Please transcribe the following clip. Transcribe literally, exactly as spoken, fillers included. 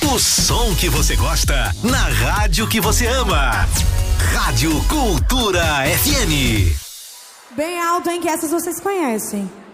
O som que você gosta, na rádio que você ama. Rádio Cultura F M. Bem alto, hein? Que essas vocês conhecem.